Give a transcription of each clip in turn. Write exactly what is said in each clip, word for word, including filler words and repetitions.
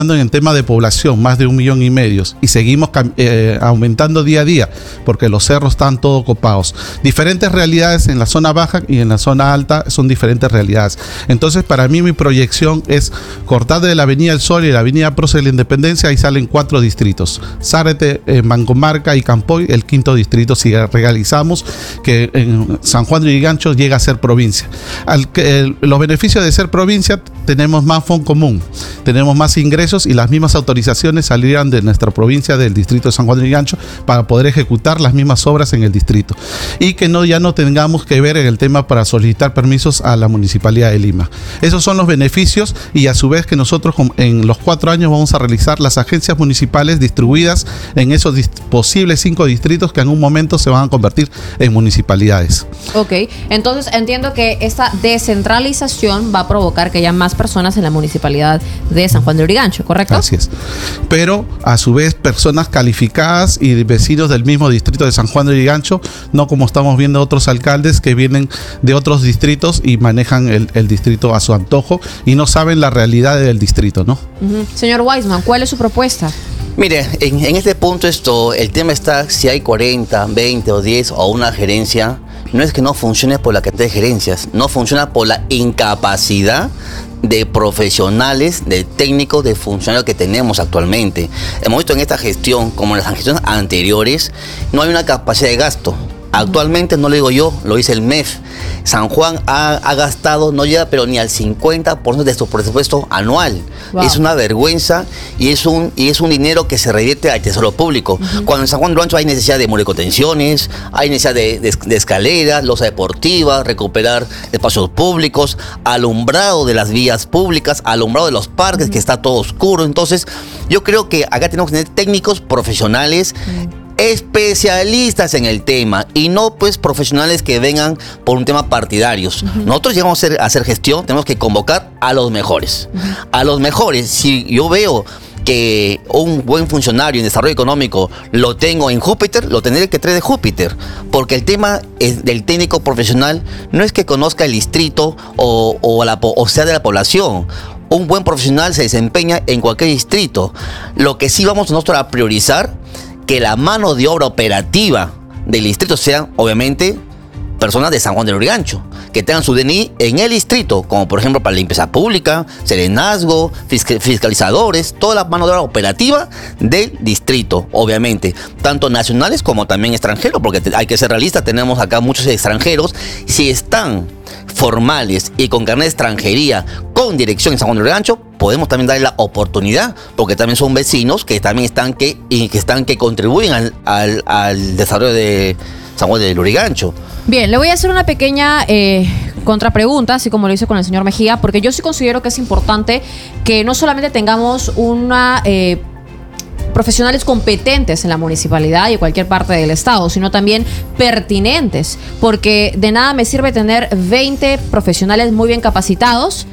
en el tema de población, más de un millón y medio, y seguimos eh, aumentando día a día, porque los cerros están todos copados. Diferentes realidades en la zona baja y en la zona alta son diferentes realidades. Entonces, para mí, mi proyección es cortar de la Avenida El Sol y la Avenida Prócer de la Independencia, ahí salen cuatro distritos: Zárate, eh, Mancomarca y Campoy, el quinto distrito, si realizamos que en San Juan de Lurigancho llega a ser provincia. Al, el, los beneficios de ser provincia, tenemos más fondo común, tenemos más ingresos, y las mismas autorizaciones saldrían de nuestra provincia, del distrito de San Juan de Lurigancho, para poder ejecutar las mismas obras en el distrito, y que no ya no tengamos que ver en el tema para solicitar permisos a la Municipalidad de Lima. Esos son los beneficios, y a su vez que nosotros en los cuatro años vamos a realizar las agencias municipales distribuidas en esos posibles cinco distritos que en un momento se van a convertir en municipalidades. Ok, entonces entiendo que esta descentralización va a provocar que haya más personas en la Municipalidad de San Juan de Lurigancho, ¿correcto? Así es. Pero a su vez personas calificadas y vecinos del mismo distrito de San Juan de Lurigancho, no como estamos viendo otros alcaldes que vienen de otros distritos y manejan el, el distrito a su antojo y no saben la realidad del distrito, ¿no? Uh-huh. Señor Weisman, ¿cuál es su propuesta? Mire, en, en este punto esto, el tema está si hay cuarenta, veinte o diez o una gerencia. No es que no funcione por la cantidad de gerencias, no funciona por la incapacidad de profesionales, de técnicos, de funcionarios que tenemos actualmente. Hemos visto en esta gestión, como en las gestiones anteriores, no hay una capacidad de gasto. Actualmente, no lo digo yo, lo dice el M E F. San Juan ha, ha gastado, no llega pero ni al cincuenta por ciento de su presupuesto anual. Wow. Es una vergüenza y es un y es un dinero que se revierte al tesoro público. Uh-huh. Cuando en San Juan de Lurigancho hay necesidad de muro de contenciones, hay necesidad de, de, de escaleras, losa deportiva, recuperar espacios públicos, alumbrado de las vías públicas, alumbrado de los parques, uh-huh, que está todo oscuro. Entonces, yo creo que acá tenemos que tener técnicos profesionales, uh-huh, especialistas en el tema y no pues profesionales que vengan por un tema partidarios. Uh-huh. Nosotros llegamos a hacer, a hacer gestión, tenemos que convocar a los mejores. Uh-huh. A los mejores. Si yo veo que un buen funcionario en desarrollo económico lo tengo en Júpiter, lo tendré que traer de Júpiter, porque el tema es del técnico profesional no es que conozca el distrito o, o, la, o sea de la población. Un buen profesional se desempeña en cualquier distrito. Lo que sí vamos nosotros a priorizar, que la mano de obra operativa del distrito sean, obviamente, personas de San Juan de Lurigancho, que tengan su D N I en el distrito, como por ejemplo para la limpieza pública, serenazgo, fiscalizadores, toda la mano de obra operativa del distrito, obviamente, tanto nacionales como también extranjeros, porque hay que ser realistas, tenemos acá muchos extranjeros. Si están formales y con carnet de extranjería con dirección en San Juan de Lurigancho, podemos también darle la oportunidad, porque también son vecinos que también están que, y que, están que contribuyen al, al, al desarrollo de San Juan de Lurigancho. Bien, le voy a hacer una pequeña eh, contrapregunta, así como lo hice con el señor Mejía, porque yo sí considero que es importante que no solamente tengamos una eh, profesionales competentes en la municipalidad y cualquier parte del estado, sino también pertinentes, porque de nada me sirve tener veinte profesionales muy bien capacitados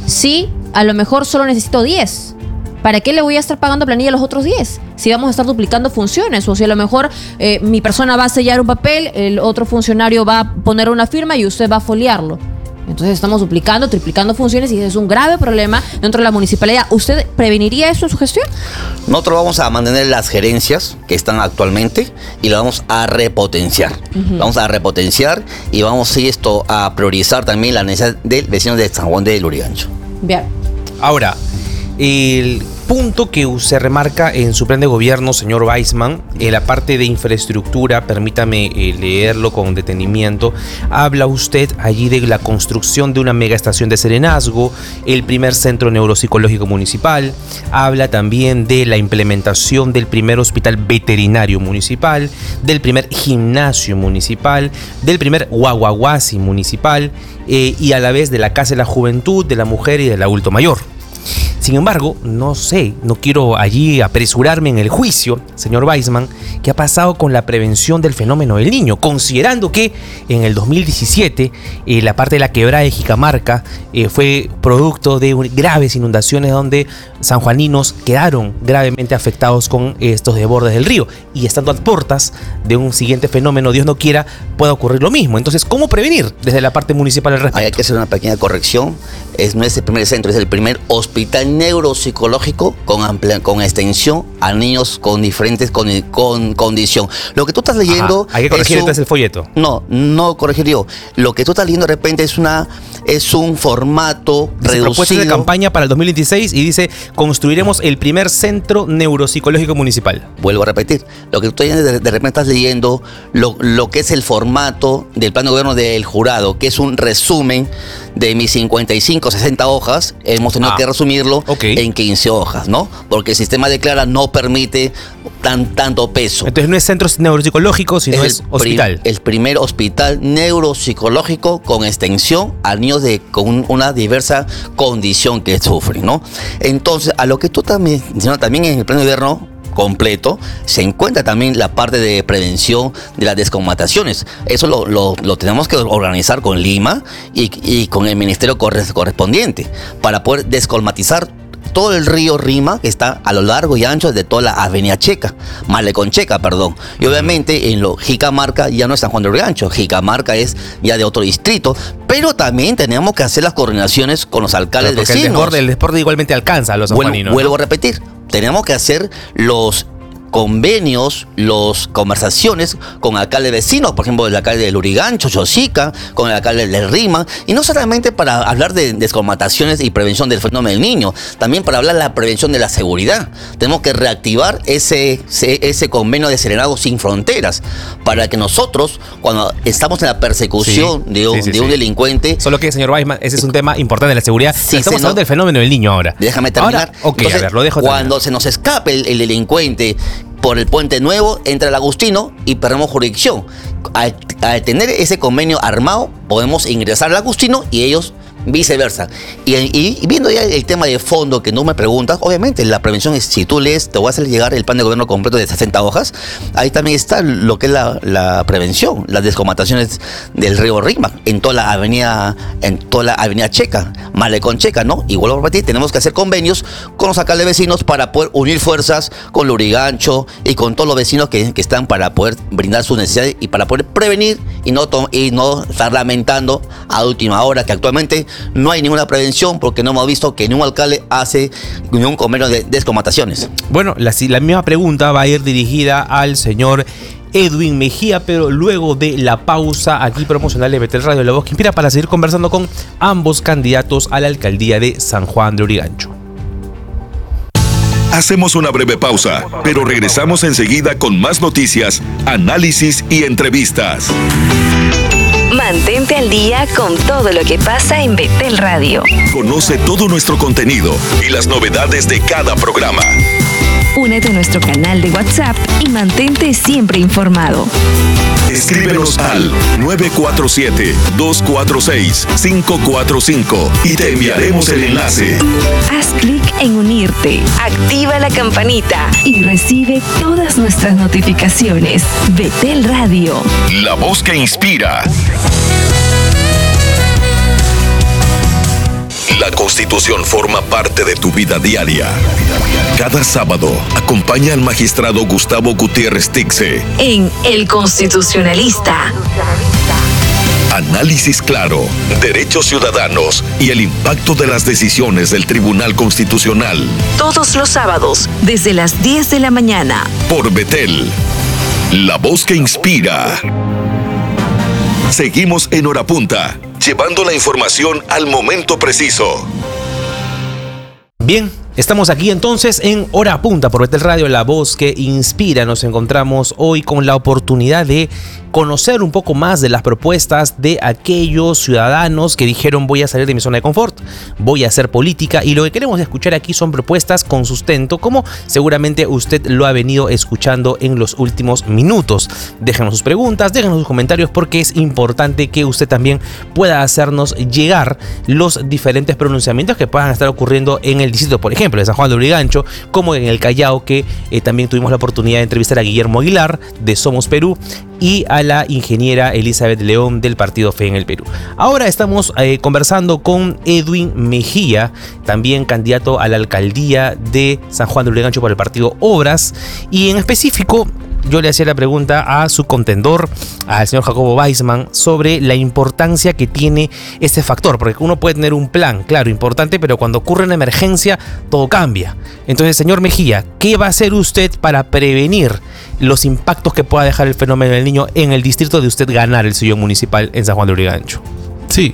si a lo mejor solo necesito diez. ¿Para qué le voy a estar pagando planilla a los otros diez? Si vamos a estar duplicando funciones, o si a lo mejor eh, mi persona va a sellar un papel, el otro funcionario va a poner una firma y usted va a foliarlo. Entonces estamos duplicando, triplicando funciones y es un grave problema dentro de la municipalidad. ¿Usted preveniría eso en su gestión? Nosotros vamos a mantener las gerencias que están actualmente y las vamos a repotenciar. Uh-huh. Vamos a repotenciar y vamos a, esto, a priorizar también la necesidad del vecino de San Juan de Lurigancho. Bien. Ahora, el punto que se remarca en su plan de gobierno, señor Weisman, en la parte de infraestructura, permítame eh, leerlo con detenimiento, habla usted allí de la construcción de una megaestación de serenazgo, el primer centro neuropsicológico municipal, habla también de la implementación del primer hospital veterinario municipal, del primer gimnasio municipal, del primer guaguaguasi municipal eh, y a la vez de la Casa de la Juventud, de la Mujer y del Adulto Mayor. Sin embargo, no sé, no quiero allí apresurarme en el juicio, señor Weisman, ¿qué ha pasado con la prevención del fenómeno del Niño? Considerando que en el dos mil diecisiete eh, la parte de la quebrada de Jicamarca eh, fue producto de un, graves inundaciones donde sanjuaninos quedaron gravemente afectados con estos desbordes del río, y estando a puertas de un siguiente fenómeno, Dios no quiera, pueda ocurrir lo mismo. Entonces, ¿cómo prevenir desde la parte municipal al respecto? Hay que hacer una pequeña corrección. Es, no es el primer centro, es el primer hospital neuropsicológico con, amplia, con extensión a niños con diferentes con, con condición. Lo que tú estás leyendo... Ajá, hay que corregir es un, entonces el folleto. No, no corregir yo. Lo que tú estás leyendo de repente es una es un formato dice, reducido. Propuestas de campaña para el dos mil veintiséis y dice, construiremos el primer centro neuropsicológico municipal. Vuelvo a repetir, lo que tú de, de repente estás leyendo, lo, lo que es el formato del plan de gobierno del jurado, que es un resumen de mis cincuenta y cinco, sesenta hojas, hemos tenido ah, que resumirlo okay. en quince hojas, ¿no? Porque el sistema de Clara no permite tan, tanto peso. Entonces no es centro neuropsicológico, sino es, es hospital. Prim, el primer hospital neuropsicológico con extensión a niños de, con una diversa condición que sufren, ¿no? Entonces, a lo que tú también, también en el plan de gobierno completo, se encuentra también la parte de prevención de las descomataciones. Eso lo, lo, lo tenemos que organizar con Lima y, y con el ministerio correspondiente para poder descolmatizar todo el río Rima, que está a lo largo y ancho de toda la avenida Checa, Malecón Checa, perdón. Y obviamente en lo Jicamarca ya no es San Juan de Lurigancho, Jicamarca es ya de otro distrito, pero también tenemos que hacer las coordinaciones con los alcaldes pero vecinos. El desborde, el desborde igualmente alcanza a los sanjuaninos. Vuelvo, vuelvo ¿no? a repetir, tenemos que hacer los convenios, las conversaciones con alcaldes vecinos, por ejemplo, el alcalde de Lurigancho, Chosica, con el alcalde de Rima, y no solamente para hablar de descomataciones y prevención del fenómeno del niño, también para hablar de la prevención de la seguridad. Tenemos que reactivar ese, ese, ese convenio de Serenados Sin Fronteras, para que nosotros, cuando estamos en la persecución sí, de, un, sí, sí, de un sí. delincuente... Solo que, señor Weissman, ese es un tema importante de la seguridad. Sí, estamos hablando no, del fenómeno del niño ahora. Déjame terminar. Ahora, ok, Entonces, a ver, lo dejo cuando terminar. se nos escape el, el delincuente por el Puente Nuevo, entra el Agustino y perdemos jurisdicción. Al, al tener ese convenio armado, podemos ingresar al Agustino y ellos viceversa. Y, y, y viendo ya el tema de fondo que no me preguntas, obviamente la prevención es, si tú lees, te voy a hacer llegar el plan de gobierno completo de sesenta hojas, ahí también está lo que es la, la prevención, las descomataciones del río Rima, en toda la avenida, en toda la avenida Checa, Malecón Checa, ¿no? Y vuelvo a repetir, tenemos que hacer convenios con los alcaldes vecinos para poder unir fuerzas con Lurigancho y con todos los vecinos que, que están para poder brindar sus necesidades y para poder prevenir y no, y no estar lamentando a última hora que actualmente no hay ninguna prevención porque no hemos visto que ningún alcalde hace ningún convenio de descomataciones. Bueno, la, la misma pregunta va a ir dirigida al señor Edwin Mejía, pero luego de la pausa aquí promocional de Betel Radio La Voz que Inspira para seguir conversando con ambos candidatos a la alcaldía de San Juan de Lurigancho. Hacemos una breve pausa, pero regresamos enseguida con más noticias, análisis y entrevistas. Mantente al día con todo lo que pasa en Betel Radio. Conoce todo nuestro contenido y las novedades de cada programa. Únete a nuestro canal de WhatsApp y mantente siempre informado. Escríbenos al nueve cuatro siete, dos cuatro seis, cinco cuatro cinco y te enviaremos el enlace. Haz clic en unirte, activa la campanita y recibe todas nuestras notificaciones. Betel Radio. La voz que inspira. La Constitución forma parte de tu vida diaria. Cada sábado, acompaña al magistrado Gustavo Gutiérrez Tixe en El Constitucionalista. Análisis claro, derechos ciudadanos y el impacto de las decisiones del Tribunal Constitucional. Todos los sábados, desde las diez de la mañana. Por Betel, la voz que inspira. Seguimos en Hora Punta, llevando la información al momento preciso. Bien, estamos aquí entonces en Hora Punta por Betel Radio, la voz que inspira. Nos encontramos hoy con la oportunidad de conocer un poco más de las propuestas de aquellos ciudadanos que dijeron voy a salir de mi zona de confort, voy a hacer política, y lo que queremos escuchar aquí son propuestas con sustento, como seguramente usted lo ha venido escuchando en los últimos minutos. Déjenos sus preguntas, déjenos sus comentarios, porque es importante que usted también pueda hacernos llegar los diferentes pronunciamientos que puedan estar ocurriendo en el distrito, por ejemplo, de San Juan de Lurigancho, como en el Callao, que eh, también tuvimos la oportunidad de entrevistar a Guillermo Aguilar de Somos Perú y a la ingeniera Elizabeth León del partido Fe en el Perú. Ahora estamos eh, conversando con Edwin Mejía, también candidato a la alcaldía de San Juan de Lurigancho por el partido Obras, y en específico yo le hacía la pregunta a su contendor, al señor Jacobo Weissman, sobre la importancia que tiene este factor, porque uno puede tener un plan, claro, importante, pero cuando ocurre una emergencia, todo cambia. Entonces, señor Mejía, ¿qué va a hacer usted para prevenir los impactos que pueda dejar el fenómeno del Niño en el distrito de usted ganar el sillón municipal en San Juan de Lurigancho? Sí.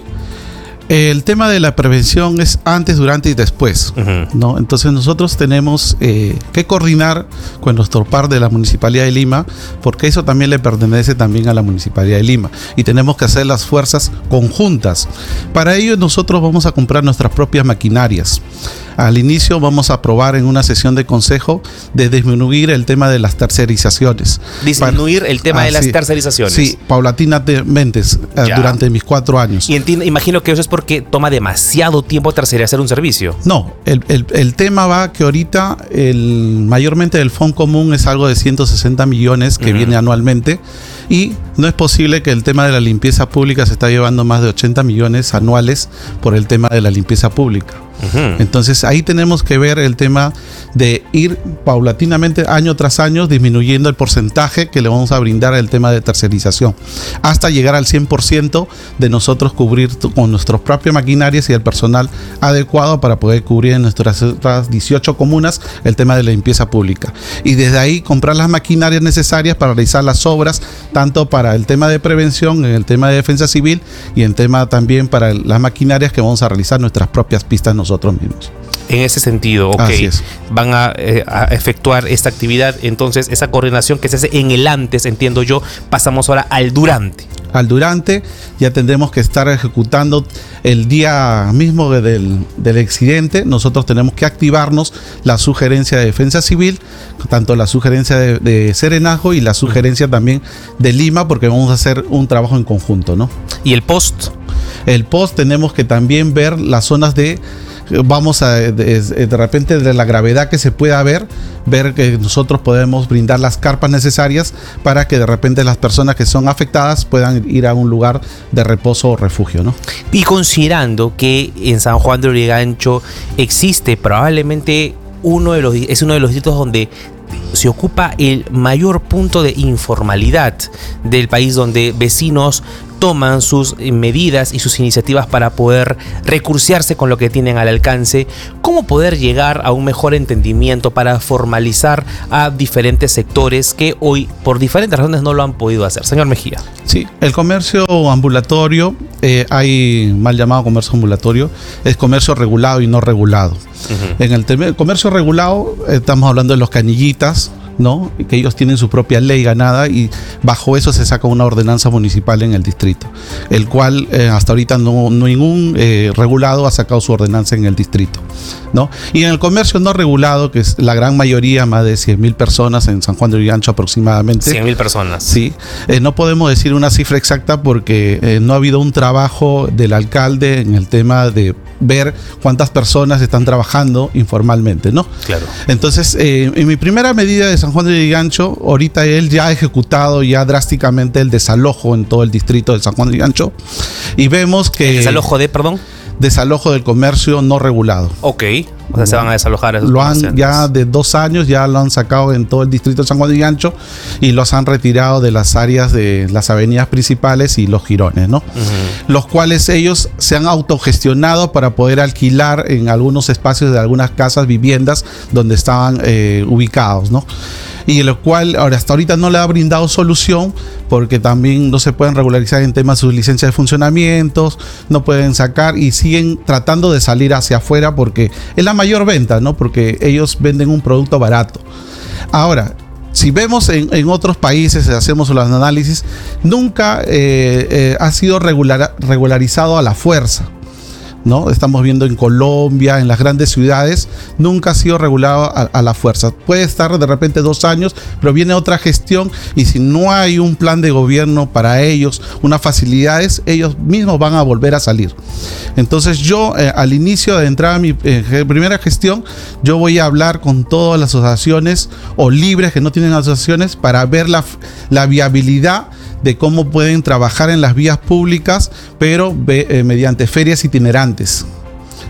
El tema de la prevención es antes, durante y después, uh-huh. ¿no? Entonces nosotros tenemos eh, que coordinar con nuestro par de la Municipalidad de Lima, porque eso también le pertenece también a la Municipalidad de Lima, y tenemos que hacer las fuerzas conjuntas. Para ello nosotros vamos a comprar nuestras propias maquinarias. Al inicio vamos a aprobar en una sesión de consejo de disminuir el tema de las tercerizaciones. Disminuir Para, el tema ah, de las sí, tercerizaciones. Sí, paulatinamente eh, durante mis cuatro años. Y entiendo, imagino que eso es porque toma demasiado tiempo tercerizar un servicio. No, el, el, el tema va que ahorita el, mayormente el Fondo Común es algo de ciento sesenta millones que uh-huh. viene anualmente, y no es posible que el tema de la limpieza pública se está llevando más de ochenta millones anuales por el tema de la limpieza pública. Uh-huh. Entonces ahí tenemos que ver el tema de ir paulatinamente año tras año disminuyendo el porcentaje que le vamos a brindar al tema de tercerización hasta llegar al cien por ciento de nosotros cubrir con nuestras propias maquinarias y el personal adecuado para poder cubrir en nuestras otras dieciocho comunas el tema de la limpieza pública, y desde ahí comprar las maquinarias necesarias para realizar las obras, tanto para el tema de prevención, en el tema de defensa civil, y en tema también para las maquinarias que vamos a realizar nuestras propias pistas nosotros mismos. En ese sentido, ok, van a, eh, a efectuar esta actividad, entonces esa coordinación que se hace en el antes, entiendo yo, pasamos ahora al durante. Al durante ya tendremos que estar ejecutando el día mismo del, del accidente. Nosotros tenemos que activarnos la sugerencia de defensa civil, tanto la sugerencia de, de Serenazgo y la sugerencia también de Lima, porque vamos a hacer un trabajo en conjunto, ¿no? ¿Y el post? El post tenemos que también ver las zonas de... Vamos a, de, de repente, de la gravedad que se pueda ver, ver que nosotros podemos brindar las carpas necesarias para que de repente las personas que son afectadas puedan ir a un lugar de reposo o refugio, ¿no? Y considerando que en San Juan de Lurigancho existe probablemente uno de los, es uno de los distritos donde se ocupa el mayor punto de informalidad del país, donde vecinos toman sus medidas y sus iniciativas para poder recursearse con lo que tienen al alcance. ¿Cómo poder llegar a un mejor entendimiento para formalizar a diferentes sectores que hoy por diferentes razones no lo han podido hacer? Señor Mejía. Sí, el comercio ambulatorio, eh, hay mal llamado comercio ambulatorio, es comercio regulado y no regulado. Uh-huh. En el, tem- el comercio regulado eh, estamos hablando de los canillitas, ¿no? Que ellos tienen su propia ley ganada, y bajo eso se saca una ordenanza municipal en el distrito, el cual eh, hasta ahorita no, no ningún eh, regulado ha sacado su ordenanza en el distrito, ¿no? Y en el comercio no regulado, que es la gran mayoría, más de cien mil personas en San Juan de Lurigancho aproximadamente. cien mil personas. Sí, eh, no podemos decir una cifra exacta porque eh, no ha habido un trabajo del alcalde en el tema de ver cuántas personas están trabajando informalmente, ¿no? Claro. Entonces, eh, en mi primera medida de San Juan de Lurigancho, ahorita él ya ha ejecutado ya drásticamente el desalojo en todo el distrito de San Juan de Lurigancho, y vemos que... ¿El desalojo de, perdón? Desalojo del comercio no regulado. Ok, o sea, se van a desalojar esos Lo han ya de dos años, ya lo han sacado en todo el distrito de San Juan de Lurigancho y los han retirado de las áreas de las avenidas principales y los jirones, ¿no? Uh-huh. Los cuales ellos se han autogestionado para poder alquilar en algunos espacios de algunas casas, viviendas donde estaban eh, ubicados, ¿no? Y lo cual ahora hasta ahorita no le ha brindado solución, porque también no se pueden regularizar en temas de sus licencias de funcionamientos, no pueden sacar y siguen tratando de salir hacia afuera porque es la mayor venta, ¿no? Porque ellos venden un producto barato. Ahora, si vemos en, en otros países, hacemos los análisis, nunca eh, eh, ha sido regular, regularizado a la fuerza, ¿no? Estamos viendo en Colombia, en las grandes ciudades, nunca ha sido regulado a, a la fuerza. Puede estar de repente dos años, pero viene otra gestión, y si no hay un plan de gobierno para ellos, unas facilidades, ellos mismos van a volver a salir. Entonces yo, eh, al inicio de entrar a mi eh, primera gestión, yo voy a hablar con todas las asociaciones o libres que no tienen asociaciones para ver la, la viabilidad de cómo pueden trabajar en las vías públicas, pero eh, mediante ferias itinerantes,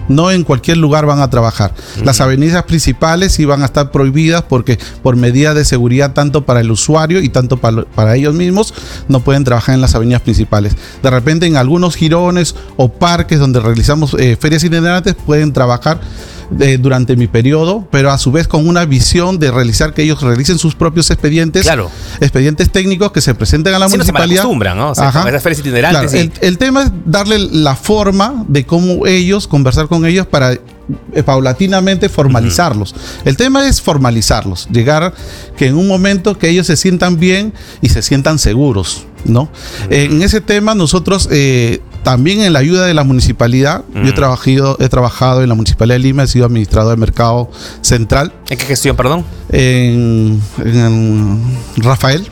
no en cualquier lugar van a trabajar. Uh-huh. Las avenidas principales sí van a estar prohibidas porque por medidas de seguridad tanto para el usuario y tanto para, para ellos mismos no pueden trabajar en las avenidas principales. De repente en algunos jirones o parques donde realizamos eh, ferias itinerantes pueden trabajar De, durante mi periodo, pero a su vez con una visión de realizar que ellos realicen sus propios expedientes, claro. expedientes técnicos que se presenten a la sí, municipalidad. No se acostumbran, ¿no? O sea, con esas ferias itinerantes. Claro, y... el, el tema es darle la forma de cómo ellos, conversar con ellos para eh, paulatinamente formalizarlos. Uh-huh. El tema es formalizarlos, llegar que en un momento que ellos se sientan bien y se sientan seguros, ¿no? Uh-huh. Eh, en ese tema nosotros eh, también en la ayuda de la municipalidad, uh-huh. yo he trabajado, he trabajado en la Municipalidad de Lima, he sido administrador del mercado central. ¿En qué gestión, perdón? En, en Rafael,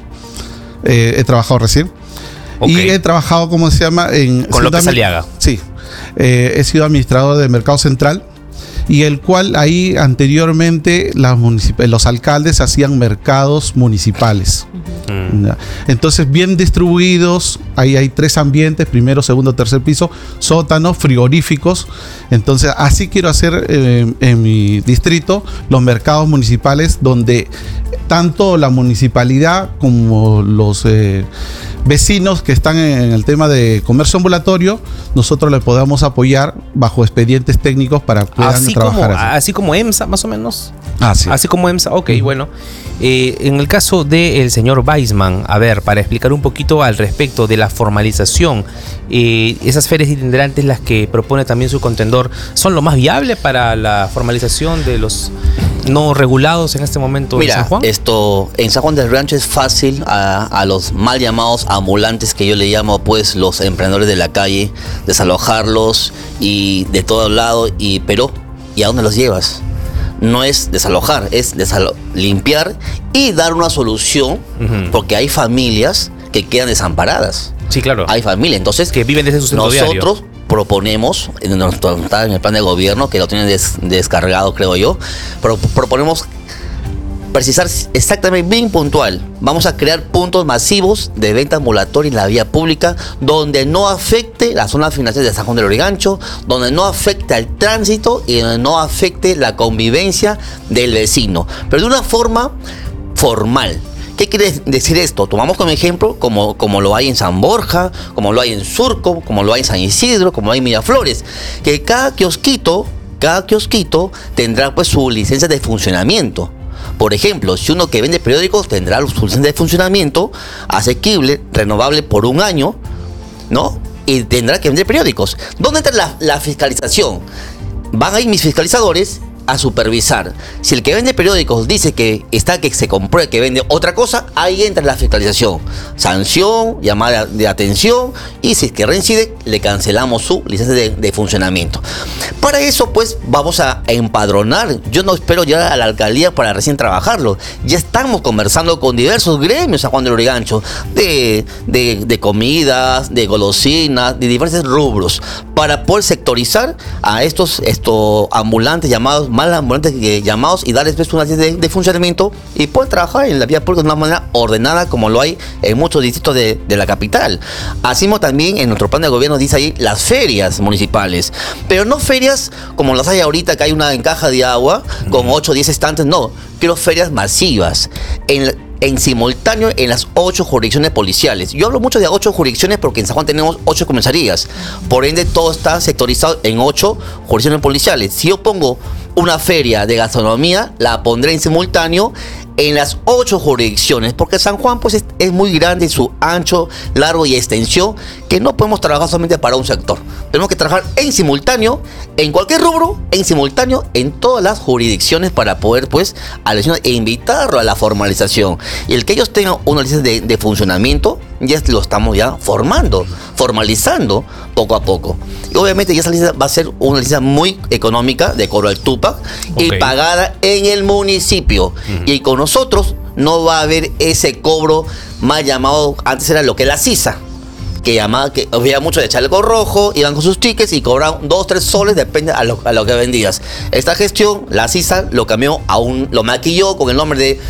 eh, he trabajado recién. Okay. Y he trabajado, ¿cómo se llama? En Con López Aliaga. Sí, eh, he sido administrador del mercado central. Y el cual ahí anteriormente las municip- los alcaldes hacían mercados municipales. Uh-huh. Entonces bien distribuidos, ahí hay tres ambientes, primero, segundo, tercer piso, sótanos, frigoríficos. Entonces así quiero hacer eh, en mi distrito los mercados municipales donde tanto la municipalidad como los eh, vecinos que están en el tema de comercio ambulatorio, nosotros le podamos apoyar bajo expedientes técnicos para que puedan así trabajar como, así. Así como EMSA, más o menos. Ah, sí. Así como EMSA, ok, uh-huh. bueno. Eh, en el caso del señor Weisman, a ver, para explicar un poquito al respecto de la formalización, eh, esas ferias itinerantes, las que propone también su contendor, ¿son lo más viable para la formalización de los no regulados en este momento? Mira, en San Juan? Esto, en San Juan del Rancho es fácil a, a los mal llamados ambulantes, que yo le llamo pues los emprendedores de la calle, desalojarlos y de todo lado, y pero ¿y a dónde los llevas? No es desalojar, es desalo- limpiar y dar una solución, uh-huh. porque hay familias que quedan desamparadas. Sí, claro. Hay familias, entonces que viven desde su centro diario. Nosotros proponemos, en, en el plan de gobierno, que lo tienen des, descargado, creo yo, pero proponemos precisar exactamente, bien puntual. Vamos a crear puntos masivos de venta ambulatoria en la vía pública donde no afecte la zona financiera de San Juan del Lurigancho, donde no afecte al tránsito y donde no afecte la convivencia del vecino, pero de una forma formal. ¿Qué quiere decir esto? Tomamos como ejemplo como, como lo hay en San Borja, como lo hay en Surco, como lo hay en San Isidro, como lo hay en Miraflores, que cada kiosquito, cada kiosquito tendrá pues su licencia de funcionamiento. Por ejemplo, si uno que vende periódicos tendrá su licencia de funcionamiento asequible, renovable por un año, ¿no? Y tendrá que vender periódicos. ¿Dónde entra la, la fiscalización? Van a ir mis fiscalizadores a supervisar. Si el que vende periódicos dice que está que se compruebe que vende otra cosa, ahí entra la fiscalización. Sanción, llamada de atención, y si es que reincide, le cancelamos su licencia de, de funcionamiento. Para eso, pues, vamos a empadronar. Yo no espero llegar a la alcaldía para recién trabajarlo. Ya estamos conversando con diversos gremios San Juan del Lurigancho, de, de, de comidas, de golosinas, de diversos rubros, para poder sectorizar a estos, estos ambulantes llamados mal ambulantes eh, llamados y darles una licencia de, de funcionamiento y poder trabajar en la vía pública de una manera ordenada, como lo hay en muchos distritos de, de la capital. Así como también en nuestro plan de gobierno dice ahí las ferias municipales, pero no ferias como las hay ahorita, que hay una en Caja de Agua con ocho o diez estantes, no, quiero ferias masivas en en simultáneo en las ocho jurisdicciones policiales. Yo hablo mucho de ocho jurisdicciones porque en San Juan tenemos ocho comisarías. Por ende, todo está sectorizado en ocho jurisdicciones policiales. Si yo pongo una feria de gastronomía, la pondré en simultáneo en las ocho jurisdicciones, porque San Juan pues es, es muy grande, su ancho, largo y extensión, que no podemos trabajar solamente para un sector. Tenemos que trabajar en simultáneo, en cualquier rubro, en simultáneo, en todas las jurisdicciones para poder pues a la e invitarlo a la formalización. Y el que ellos tengan una licencia de, de funcionamiento, ya lo estamos ya formando, formalizando poco a poco. Y obviamente ya esa licencia va a ser una licencia muy económica de cobro al Tupac, okay, y pagada en el municipio. Uh-huh. Y con nosotros no va a haber ese cobro mal llamado, antes era lo que es la sisa, que llamaba, que había mucho de chaleco rojo, iban con sus tickets y cobraban dos, tres soles, depende a lo, a lo que vendías. Esta gestión, la sisa, lo cambió a un, lo maquilló con el nombre de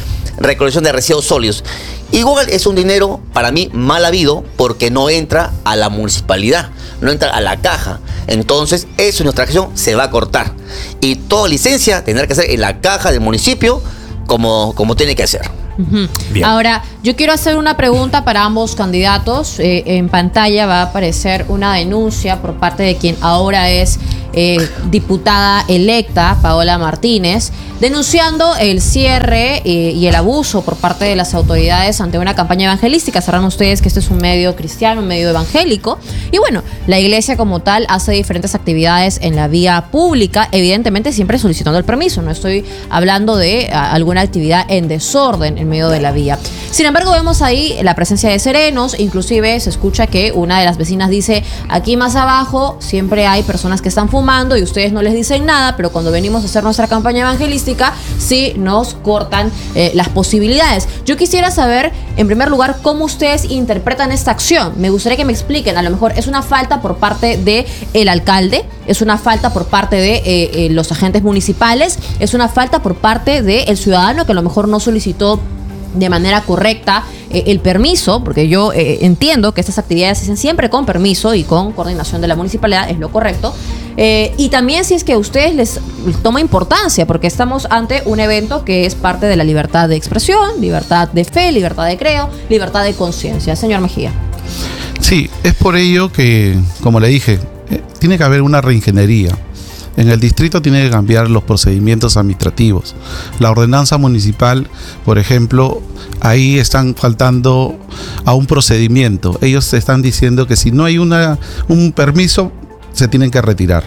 recolección de residuos sólidos. Igual es un dinero, para mí, mal habido, porque no entra a la municipalidad, no entra a la caja. Entonces, eso en nuestra gestión se va a cortar. Y toda licencia tendrá que ser en la caja del municipio, como, como tiene que ser. Uh-huh. Ahora, yo quiero hacer una pregunta para ambos candidatos. Eh, en pantalla va a aparecer una denuncia por parte de quien ahora es eh, diputada electa, Paola Martínez, denunciando el cierre eh, y el abuso por parte de las autoridades ante una campaña evangelística. Sabrán ustedes que este es un medio cristiano, un medio evangélico. Y bueno, la iglesia como tal hace diferentes actividades en la vía pública, evidentemente siempre solicitando el permiso. No estoy hablando de a, alguna actividad en desorden en medio de la vía. Sin embargo, vemos ahí la presencia de serenos. Inclusive se escucha que una de las vecinas dice: aquí más abajo siempre hay personas que están fumando y ustedes no les dicen nada, pero cuando venimos a hacer nuestra campaña evangelística sí nos cortan eh, las posibilidades. Yo quisiera saber, en primer lugar, cómo ustedes interpretan esta acción. Me gustaría que me expliquen. A lo mejor es una falta por parte del alcalde, es una falta por parte de eh, eh, los agentes municipales, es una falta por parte del ciudadano que a lo mejor no solicitó de manera correcta eh, el permiso, porque yo eh, entiendo que estas actividades se hacen siempre con permiso y con coordinación de la municipalidad, es lo correcto. Eh, y también si es que a ustedes les toma importancia, porque estamos ante un evento que es parte de la libertad de expresión, libertad de fe, libertad de creo, libertad de conciencia. Señor Mejía. Sí, es por ello que, como le dije, eh, tiene que haber una reingeniería. En el distrito tiene que cambiar los procedimientos administrativos. La ordenanza municipal, por ejemplo, ahí están faltando a un procedimiento. Ellos están diciendo que si no hay una, un permiso, se tienen que retirar.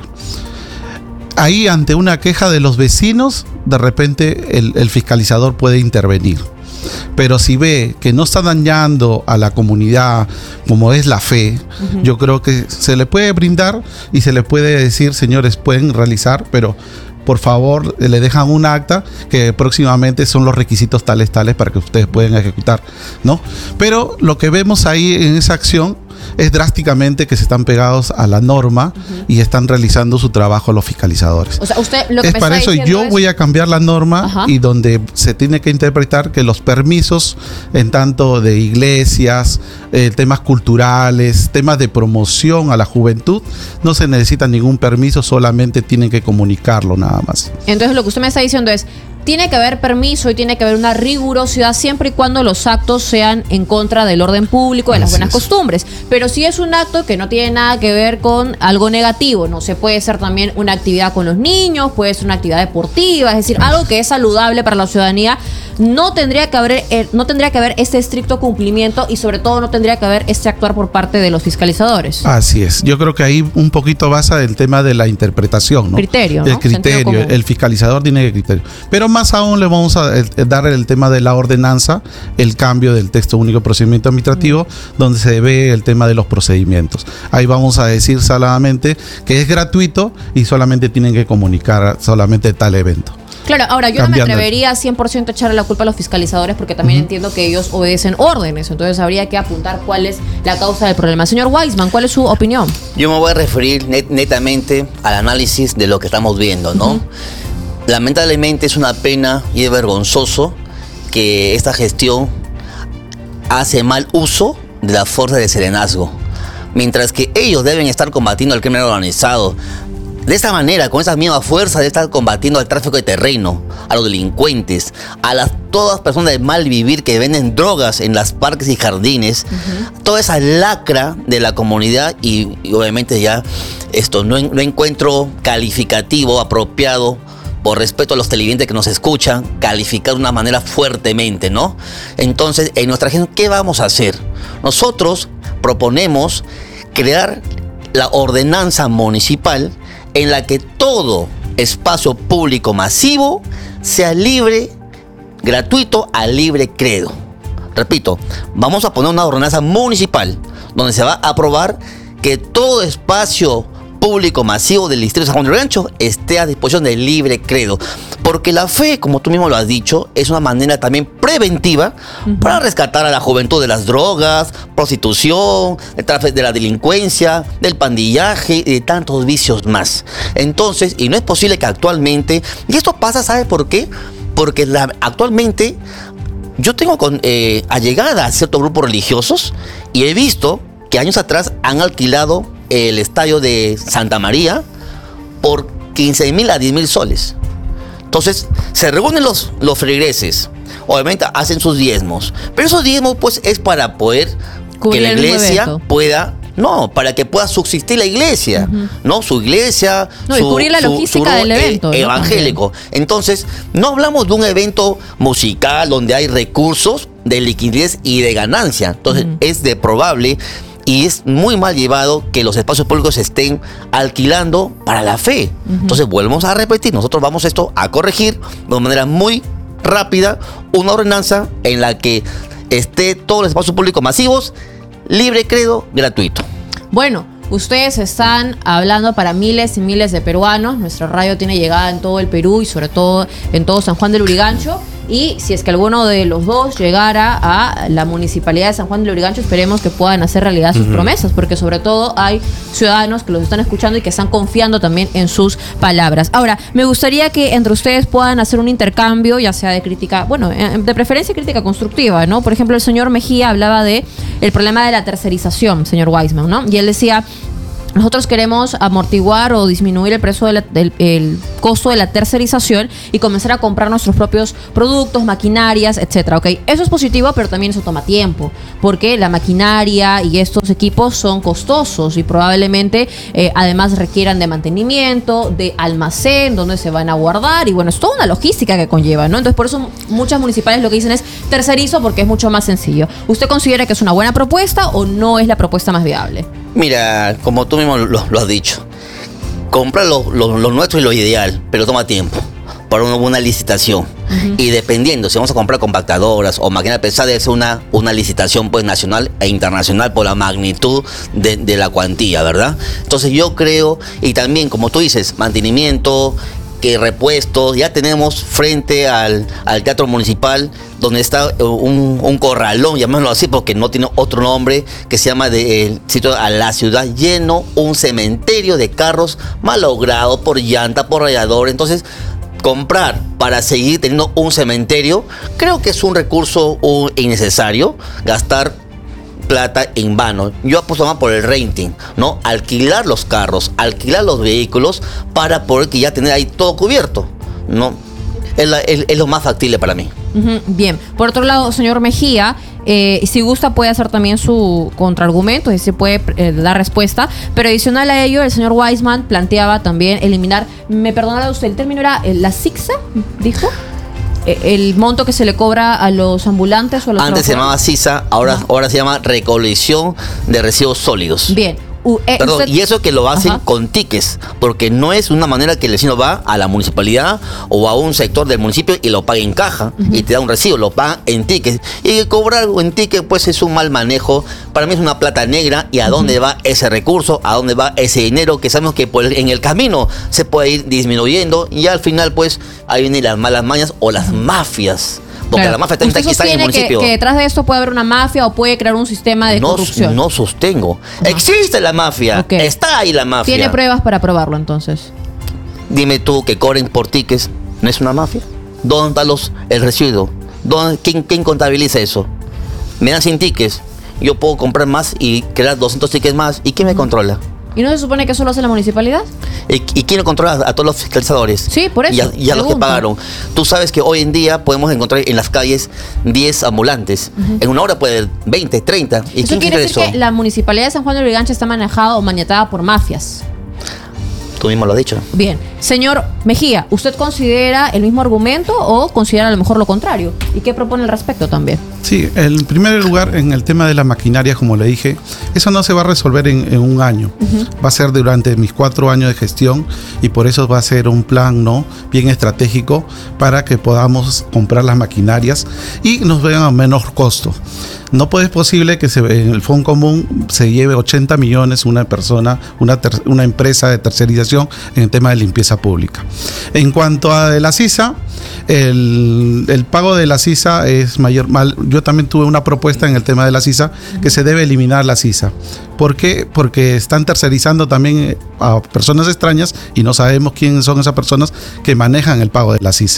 Ahí, ante una queja de los vecinos, de repente el, el fiscalizador puede intervenir. Pero si ve que no está dañando a la comunidad como es la fe, uh-huh, yo creo que se le puede brindar y se le puede decir: señores, pueden realizar, pero por favor le dejan un acta que próximamente son los requisitos tales tales para que ustedes puedan ejecutar, ¿no? Pero lo que vemos ahí en esa acción es drásticamente que se están pegados a la norma, uh-huh, y están realizando su trabajo los fiscalizadores. O sea, usted lo que es me para está eso yo es... voy a cambiar la norma, ajá, y donde se tiene que interpretar que los permisos en tanto de iglesias, eh, temas culturales, temas de promoción a la juventud, no se necesita ningún permiso, solamente tienen que comunicarlo nada más. Entonces lo que usted me está diciendo es: tiene que haber permiso y tiene que haber una rigurosidad siempre y cuando los actos sean en contra del orden público, de las buenas costumbres. Pero si es un acto que no tiene nada que ver con algo negativo, no sé, puede ser también una actividad con los niños, puede ser una actividad deportiva, es decir, algo que es saludable para la ciudadanía, no tendría que haber, eh, no tendría que haber este estricto cumplimiento y sobre todo no tendría que haber este actuar por parte de los fiscalizadores. Así es. Yo creo que ahí un poquito basa el tema de la interpretación, ¿no? Criterio, ¿no? El criterio, el fiscalizador tiene que criterio. Pero más aún le vamos a el, dar el tema de la ordenanza, el cambio del texto único de procedimiento administrativo, mm. donde se ve el tema de los procedimientos. Ahí vamos a decir solamente que es gratuito y solamente tienen que comunicar solamente tal evento. Claro, ahora yo Cambiando. no me atrevería a cien por ciento a echarle la culpa a los fiscalizadores porque también uh-huh. entiendo que ellos obedecen órdenes, entonces habría que apuntar cuál es la causa del problema. Señor Weisman, ¿cuál es su opinión? Yo me voy a referir net, netamente al análisis de lo que estamos viendo, ¿no? Uh-huh. Lamentablemente es una pena y es vergonzoso que esta gestión hace mal uso de la fuerza de serenazgo, mientras que ellos deben estar combatiendo al crimen organizado. De esta manera, con esa misma fuerza, de estar combatiendo al tráfico de terreno, a los delincuentes, a las todas personas de mal vivir que venden drogas en las parques y jardines, uh-huh. toda esa lacra de la comunidad y, y obviamente ya esto no, no encuentro calificativo apropiado por respeto a los televidentes que nos escuchan, calificar de una manera fuertemente, ¿no? Entonces, en nuestra agenda, ¿qué vamos a hacer? Nosotros proponemos crear la ordenanza municipal en la que todo espacio público masivo sea libre, gratuito, a libre credo. Repito, vamos a poner una ordenanza municipal donde se va a aprobar que todo espacio público masivo del distrito de San Juan del Rancho esté a disposición del libre credo, porque la fe, como tú mismo lo has dicho, es una manera también preventiva uh-huh. para rescatar a la juventud de las drogas, prostitución, de la delincuencia, del pandillaje y de tantos vicios más. Entonces, y no es posible que actualmente, y esto pasa, ¿sabe por qué? Porque la, actualmente yo tengo con, eh, allegada a ciertos grupos religiosos y he visto que años atrás han alquilado el estadio de Santa María por quince mil a diez mil soles. Entonces, se reúnen los, los feligreses, obviamente hacen sus diezmos, pero esos diezmos pues es para poder Cubrir que la el mismo iglesia evento. pueda, no, para que pueda subsistir la iglesia, Ujú. ¿no? Su iglesia, No, y su, cubrir la su- logística su del rol, evento, eh, ¿no? evangélico. Entonces, no hablamos de un evento musical donde hay recursos de liquidez y de ganancia. Entonces, Ujú. es de probable y es muy mal llevado que los espacios públicos se estén alquilando para la fe. Ujú. Entonces, volvemos a repetir, nosotros vamos esto a corregir de manera muy rápida una ordenanza en la que esté todos los espacios públicos masivos, libre credo, gratuito. Bueno, ustedes están hablando para miles y miles de peruanos. Nuestra radio tiene llegada en todo el Perú y sobre todo en todo San Juan del Lurigancho. Y si es que alguno de los dos llegara a la municipalidad de San Juan del Lurigancho, esperemos que puedan hacer realidad sus promesas, porque sobre todo hay ciudadanos que los están escuchando y que están confiando también en sus palabras. Ahora, me gustaría que entre ustedes puedan hacer un intercambio, ya sea de crítica, bueno, eh, de preferencia crítica constructiva, ¿no? Por ejemplo, el señor Mejía hablaba de el problema de la tercerización, señor Weisman, ¿no? Y él decía: nosotros queremos amortiguar o disminuir el precio de la- del el costo de la tercerización y comenzar a comprar nuestros propios productos, maquinarias, etcétera. ¿Ok? Eso es positivo, pero también eso toma tiempo, porque la maquinaria y estos equipos son costosos y probablemente eh, además requieran de mantenimiento, de almacén, donde se van a guardar y bueno, es toda una logística que conlleva, ¿no? Entonces por eso muchas municipales lo que dicen es tercerizo porque es mucho más sencillo. ¿Usted considera que es una buena propuesta o no es la propuesta más viable? Mira, como tú mismo lo, lo has dicho, comprar lo, lo- lo nuestro es lo ideal, pero toma tiempo para una, una licitación. Ujú. Y dependiendo, si vamos a comprar compactadoras o máquinas pesadas, debe ser una, una licitación pues nacional e internacional por la magnitud de, de la cuantía, ¿verdad? Entonces yo creo, y también como tú dices, mantenimiento, que repuestos, ya tenemos frente al, al teatro municipal donde está eh, un, un corralón, llamémoslo así porque no tiene otro nombre, que se llama de, el sitio a la ciudad lleno, un cementerio de carros malogrados por llanta, por radiador. Entonces, comprar para seguir teniendo un cementerio, creo que es un recurso uh, innecesario, gastar plata en vano. Yo apuesto más por el renting, ¿no? Alquilar los carros, alquilar los vehículos para poder que ya tener ahí todo cubierto, ¿no? Es, la- es- es lo más factible para mí. Ujú, bien. Por otro lado, señor Mejía, eh, si gusta puede hacer también su contraargumento y se puede eh, dar respuesta, pero adicional a ello, el señor Weisman planteaba también eliminar, me perdonará usted, el término era eh, la S I C S A, dijo, Eh, el monto que se le cobra a los ambulantes o a los Antes se llamaba transportes. CISA, ahora, Ajá. ahora se llama recolección de residuos sólidos. Bien. U- eh, Perdón, usted- y eso que lo hacen Ajá. con tickets, porque no es una manera que el vecino va a la municipalidad o a un sector del municipio y lo paga en caja y te da un recibo, lo paga en tickets. Y cobrar algo en ticket pues es un mal manejo, para mí es una plata negra. ¿Y a dónde va ese recurso? ¿A dónde va ese dinero que sabemos que por el- en el camino se puede ir disminuyendo? Y al final pues ahí vienen las malas mañas o las mafias. Porque Claro. la mafia también ¿Usted está aquí está en el sostiene que, municipio. que detrás de esto puede haber una mafia o puede crear un sistema de no, corrupción? no sostengo. Existe la mafia. Ok. Está ahí la mafia. ¿Tiene pruebas para probarlo entonces? Dime tú que cobren por tickets, ¿no es una mafia? ¿Dónde está los, el residuo? ¿Dónde, quién, ¿Quién contabiliza eso? Me dan cien tickets, yo puedo comprar más y crear doscientos tickets más. ¿Y quién me controla? ¿Y no se supone que eso lo hace la municipalidad? ¿Y, y quién controla a todos los fiscalizadores? Sí, por eso, Y a, y a los que pregunto. pagaron. Tú sabes que hoy en día podemos encontrar en las calles diez ambulantes. En una hora puede haber veinte, treinta. ¿Y Eso quién quiere quiere decir eso? que la municipalidad de San Juan de Lurigancho está manejada o maniatada por mafias. Tú mismo lo has dicho. Bien, señor Mejía, ¿usted considera el mismo argumento o considera a lo mejor lo contrario? ¿Y qué propone al respecto también? Sí, en primer lugar, en el tema de la maquinaria, como le dije, eso no se va a resolver en, en un año. Va a ser durante mis cuatro años de gestión y por eso va a ser un plan, ¿no?, bien estratégico para que podamos comprar las maquinarias y nos vean a menor costo. No puede, es posible que se, en el Fondo Común se lleve ochenta millones una persona, una, ter, una empresa de tercerización en el tema de limpieza pública. En cuanto a la CISA, El, el pago de la sisa es mayor. Mal, yo también tuve una propuesta en el tema de la sisa, que se debe eliminar la sisa. ¿Por qué? Porque están tercerizando también a personas extrañas y no sabemos quiénes son esas personas que manejan el pago de la sisa.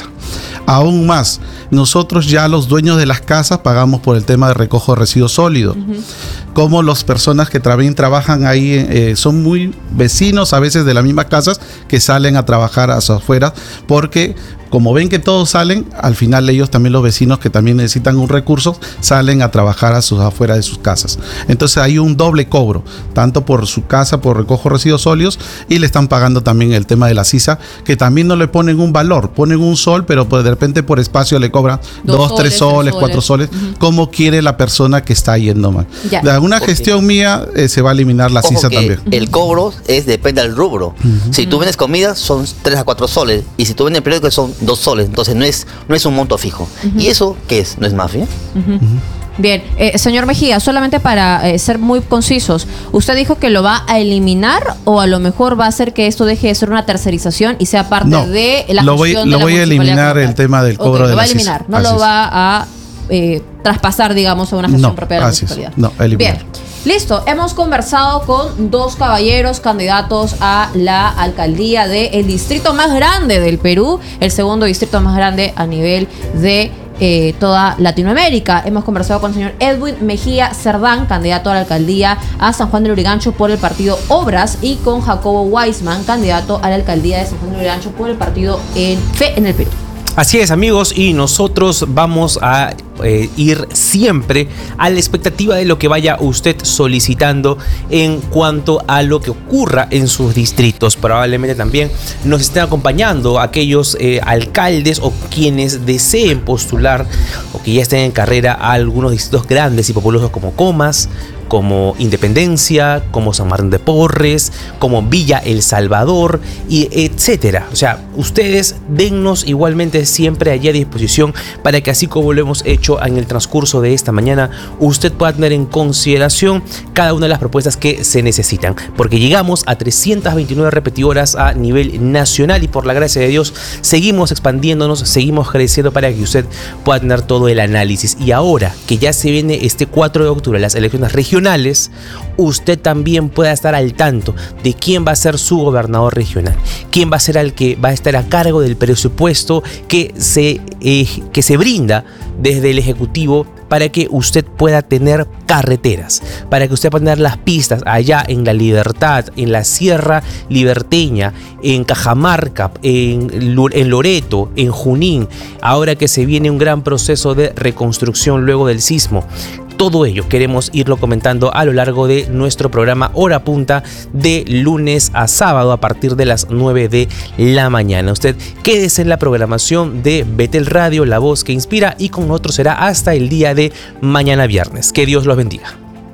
Aún más, nosotros ya los dueños de las casas pagamos por el tema de recojo de residuos sólidos. Uh-huh. Como las personas que también trabajan ahí eh, son muy vecinos a veces de las mismas casas que salen a trabajar a sus afueras, porque como ven que todos salen, al final ellos también, los vecinos que también necesitan un recurso, salen a trabajar a sus afuera de sus casas. Entonces hay un doble cobro, tanto por su casa, por recojo de residuos sólidos, y le están pagando también el tema de la sisa, que también no le ponen un valor, ponen un sol, pero pues de repente por espacio le cobran dos, dos soles, tres soles, tres cuatro soles, soles uh-huh. como quiere la persona que está yendo mal. Ya. De alguna okay. gestión mía eh, se va a eliminar la Ojo sisa también. El cobro es depende del rubro. Uh-huh. Si tú vendes comida son tres a cuatro soles, y si tú vendes periódicos son dos soles, entonces no es, no es un monto fijo. Uh-huh. ¿Y eso qué es? ¿No es mafia? Uh-huh. Uh-huh. Bien, eh, señor Mejía, solamente para eh, ser muy concisos, ¿usted dijo que lo va a eliminar o a lo mejor va a hacer que esto deje de ser una tercerización y sea parte no, de la lo voy, gestión lo de la voy a eliminar el tema del cobro okay, de lo la va a eliminar, sisa. no así lo es. va a eh, traspasar, digamos, a una gestión no, propia de la así municipalidad. Es. No, eliminar. Bien. Listo, hemos conversado con dos caballeros candidatos a la alcaldía del distrito más grande del Perú, el segundo distrito más grande a nivel de eh, toda Latinoamérica. Hemos conversado con el señor Edwin Mejía Cerdán, candidato a la alcaldía a San Juan de Lurigancho por el partido Obras, y con Jacobo Weisman, candidato a la alcaldía de San Juan de Lurigancho por el partido en Fe en el Perú. Así es, amigos, y nosotros vamos a eh, ir siempre a la expectativa de lo que vaya usted solicitando en cuanto a lo que ocurra en sus distritos. Probablemente también nos estén acompañando aquellos eh, alcaldes o quienes deseen postular o que ya estén en carrera a algunos distritos grandes y populosos como Comas, como Independencia, como San Martín de Porres, como Villa El Salvador, y etcétera. O sea, ustedes dennos igualmente siempre allí a disposición para que, así como lo hemos hecho en el transcurso de esta mañana, usted pueda tener en consideración cada una de las propuestas que se necesitan, porque llegamos a trescientas veintinueve repetidoras a nivel nacional y por la gracia de Dios seguimos expandiéndonos, seguimos creciendo para que usted pueda tener todo el análisis. Y ahora que ya se viene este cuatro de octubre las elecciones regionales, usted también pueda estar al tanto de quién va a ser su gobernador regional, quién va a ser el que va a estar a cargo del presupuesto que se, eh, que se brinda desde el Ejecutivo para que usted pueda tener carreteras, para que usted pueda tener las pistas allá en La Libertad, en la Sierra Liberteña, en Cajamarca, en, en Loreto, en Junín, ahora que se viene un gran proceso de reconstrucción luego del sismo. Todo ello queremos irlo comentando a lo largo de nuestro programa Hora Punta de lunes a sábado a partir de las nueve de la mañana. Usted quédese en la programación de Betel Radio, la voz que inspira, y con nosotros será hasta el día de mañana viernes. Que Dios los bendiga.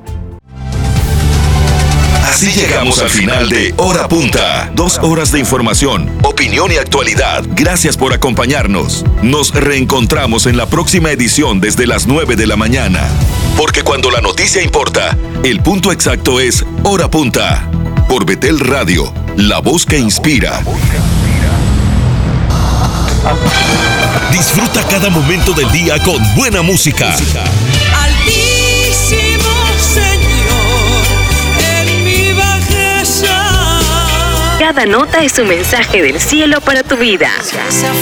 Así llegamos al final de Hora Punta. Dos horas de información, opinión y actualidad. Gracias por acompañarnos. Nos reencontramos en la próxima edición desde las nueve de la mañana. Porque cuando la noticia importa, el punto exacto es Hora Punta. Por Betel Radio, la voz que inspira. Disfruta cada momento del día con buena música. Cada nota es un mensaje del cielo para tu vida.